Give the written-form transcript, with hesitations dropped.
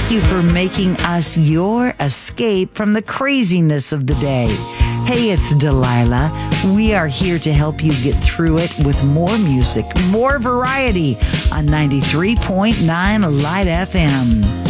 Thank you for making us your escape from the craziness of the day. Hey, it's Delilah. We are here to help you get through it with more music, more variety on 93.9 Light FM.